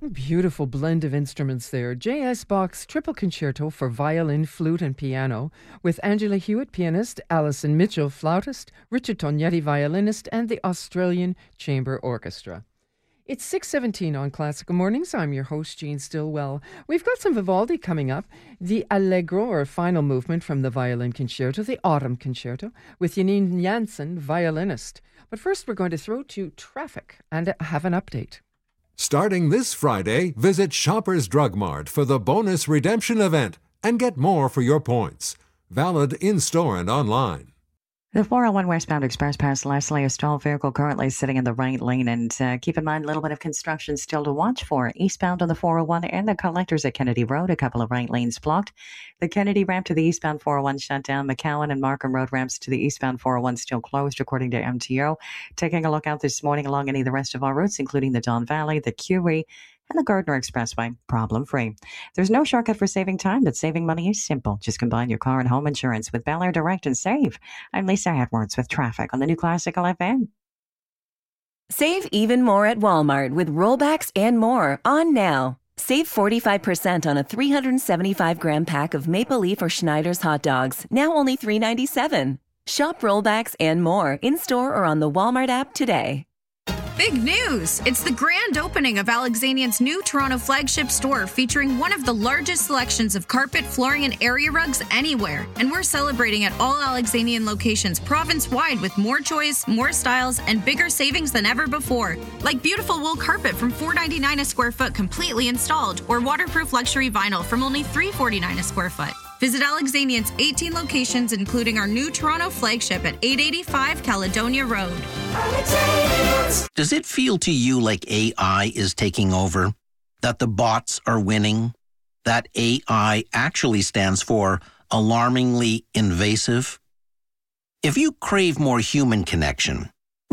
Beautiful blend of instruments there. J.S. Bach's Triple Concerto for violin, flute, and piano, with Angela Hewitt, pianist, Alison Mitchell, flautist, Richard Tognetti, violinist, and the Australian Chamber Orchestra. It's 6:17 on Classical Mornings. I'm your host, Jean Stillwell. We've got some Vivaldi coming up. The Allegro, or final movement from the Violin Concerto, the Autumn Concerto, with Janine Jansen, violinist. But first, we're going to throw to traffic and have an update. Starting this Friday, visit Shoppers Drug Mart for the bonus redemption event and get more for your points. Valid in-store and online. The 401 westbound express past Leslie, a stalled vehicle currently sitting in the right lane. And keep in mind, a little bit of construction still to watch for. Eastbound on the 401 and the collectors at Kennedy Road, a couple of right lanes blocked. The Kennedy ramp to the eastbound 401 shut down. McCowan and Markham Road ramps to the eastbound 401 still closed, according to MTO. Taking a look out this morning along any of the rest of our routes, including the Don Valley, the QE, and the Gardner Expressway, problem-free. There's no shortcut for saving time, but saving money is simple. Just combine your car and home insurance with Bel Air Direct and save. I'm Lisa Edwards with traffic on the new Classical FM. Save even more at Walmart with rollbacks and more on now. Save 45% on a 375-gram pack of Maple Leaf or Schneider's hot dogs, now only $3.97. Shop rollbacks and more in-store or on the Walmart app today. Big news! It's the grand opening of Alexanian's new Toronto flagship store, featuring one of the largest selections of carpet, flooring, and area rugs anywhere. And we're celebrating at all Alexanian locations province-wide with more choice, more styles, and bigger savings than ever before. Like beautiful wool carpet from $4.99 a square foot completely installed, or waterproof luxury vinyl from only $3.49 a square foot. Visit Alexanian's 18 locations, including our new Toronto flagship at 885 Caledonia Road. Does it feel to you like AI is taking over? That the bots are winning? That AI actually stands for alarmingly invasive? If you crave more human connection,